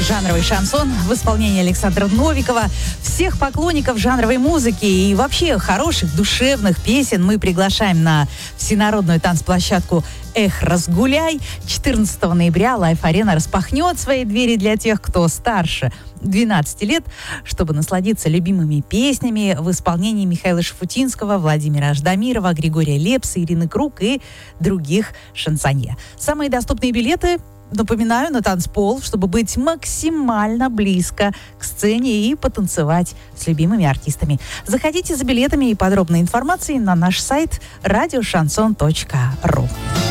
Жанровый шансон в исполнении Александра Новикова. Всех поклонников жанровой музыки и вообще хороших, душевных песен мы приглашаем на всенародную танцплощадку «Эх, разгуляй». 14 ноября Лайф-арена распахнет свои двери для тех, кто старше 12 лет, чтобы насладиться любимыми песнями в исполнении Михаила Шафутинского, Владимира Ждамирова, Григория Лепса, Ирины Круг и других шансонье. Самые доступные билеты, напоминаю, на танцпол, чтобы быть максимально близко к сцене и потанцевать с любимыми артистами. Заходите за билетами и подробной информацией на наш сайт radioshanson.ru.